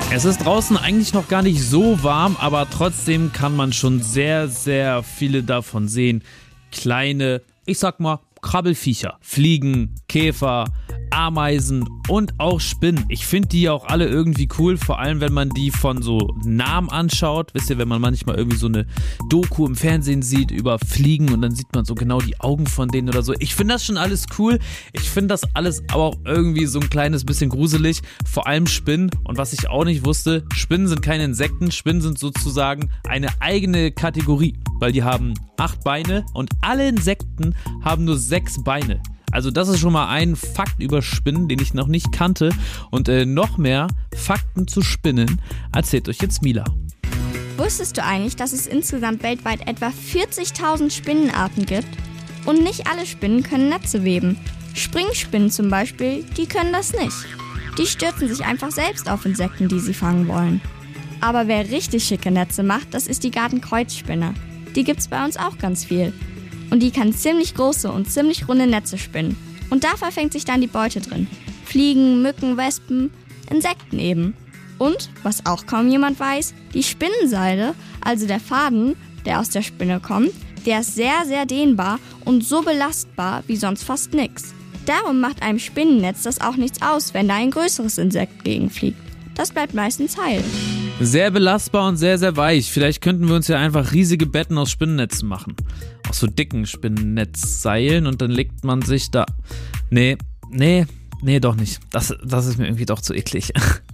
Es ist draußen eigentlich noch gar nicht so warm, aber trotzdem kann man schon sehr, sehr viele davon sehen. Kleine, ich sag mal, Krabbelfiecher, Fliegen, Käfer, Ameisen und auch Spinnen. Ich finde die auch alle irgendwie cool, vor allem wenn man die von so Namen anschaut. Wisst ihr, wenn man manchmal irgendwie so eine Doku im Fernsehen sieht über Fliegen und dann sieht man so genau die Augen von denen oder so. Ich finde das schon alles cool. Ich finde das alles aber auch irgendwie so ein kleines bisschen gruselig. Vor allem Spinnen. Und was ich auch nicht wusste, Spinnen sind keine Insekten. Spinnen sind sozusagen eine eigene Kategorie, weil die haben 8 Beine und alle Insekten haben nur 6 Beine. Also das ist schon mal ein Fakt über Spinnen, den ich noch nicht kannte. Und noch mehr Fakten zu Spinnen erzählt euch jetzt Mila. Wusstest du eigentlich, dass es insgesamt weltweit etwa 40.000 Spinnenarten gibt? Und nicht alle Spinnen können Netze weben. Springspinnen zum Beispiel, die können das nicht. Die stürzen sich einfach selbst auf Insekten, die sie fangen wollen. Aber wer richtig schicke Netze macht, das ist die Gartenkreuzspinne. Die gibt's bei uns auch ganz viel. Und die kann ziemlich große und ziemlich runde Netze spinnen. Und da verfängt sich dann die Beute drin. Fliegen, Mücken, Wespen, Insekten eben. Und, was auch kaum jemand weiß, die Spinnenseide, also der Faden, der aus der Spinne kommt, der ist sehr, sehr dehnbar und so belastbar wie sonst fast nix. Darum macht einem Spinnennetz das auch nichts aus, wenn da ein größeres Insekt gegenfliegt. Das bleibt meistens heil. Sehr belastbar und sehr, sehr weich. Vielleicht könnten wir uns ja einfach riesige Betten aus Spinnennetzen machen. Aus so dicken Spinnennetzseilen und dann legt man sich da... Nee, doch nicht. Das ist mir irgendwie doch zu eklig.